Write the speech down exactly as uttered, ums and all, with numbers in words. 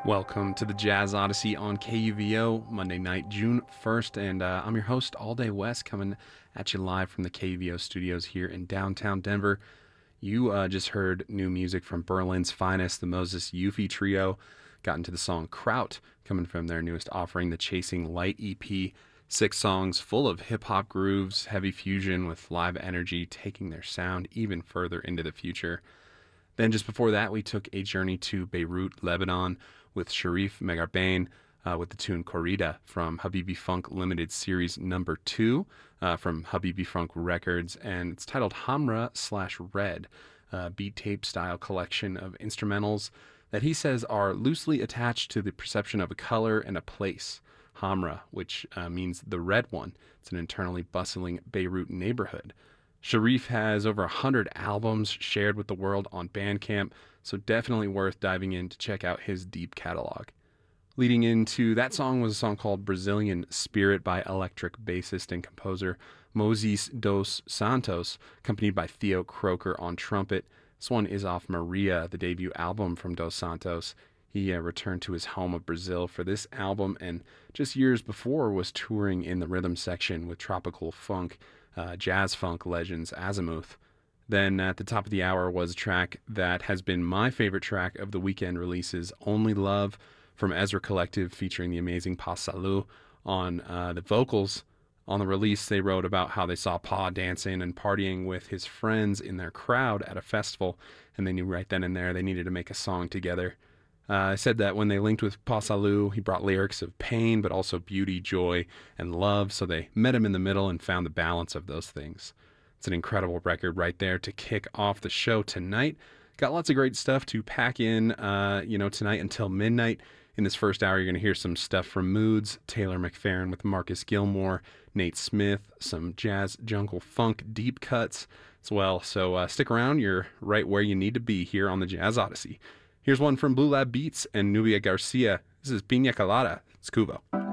Welcome to the Jazz Odyssey on K U V O, Monday night, June first, and uh, I'm your host, All Day West, coming at you live from the K U V O studios here in downtown Denver. You uh, just heard new music from Berlin's finest, the Moses Yuffie Trio. Got into the song Kraut, coming from their newest offering, the Chasing Light E P. Six songs full of hip-hop grooves, heavy fusion with live energy, taking their sound even further into the future. Then just before that, we took a journey to Beirut, Lebanon, with Sharif Megarbain uh, with the tune Corrida from Habibi Funk Limited Series Number two uh, from Habibi Funk Records, and it's titled Hamra slash Red, a beat tape style collection of instrumentals that he says are loosely attached to the perception of a color and a place. Hamra, which uh, means the red one. It's an internally bustling Beirut neighborhood. Sharif has over one hundred albums shared with the world on Bandcamp, so definitely worth diving in to check out his deep catalog. Leading into that song was a song called Brazilian Spirit by electric bassist and composer Moses dos Santos, accompanied by Theo Croker on trumpet. This one is off Maria, the debut album from Dos Santos. He uh, returned to his home of Brazil for this album, and just years before was touring in the rhythm section with tropical funk, uh, jazz funk legends Azimuth. Then at the top of the hour was a track that has been my favorite track of the weekend releases, Only Love, from Ezra Collective, featuring the amazing Pa Salou on uh, the vocals. On the release, they wrote about how they saw Pa dancing and partying with his friends in their crowd at a festival, and they knew right then and there they needed to make a song together. Uh, I said that when they linked with Pa Salou, he brought lyrics of pain, but also beauty, joy, and love, so they met him in the middle and found the balance of those things. It's an incredible record right there to kick off the show tonight. Got lots of great stuff to pack in, uh, you know, tonight until midnight. In this first hour, you're going to hear some stuff from Moods, Taylor McFerrin with Marcus Gilmore, Nate Smith, some jazz, jungle, funk, deep cuts as well. So uh, stick around. You're right where you need to be here on the Jazz Odyssey. Here's one from Blue Lab Beats and Nubia Garcia. This is Pina Colada. It's Kubo.